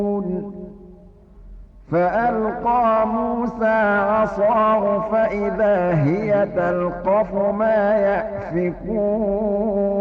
فألقى موسى عصاه فإذا هي تلقف ما يأفكون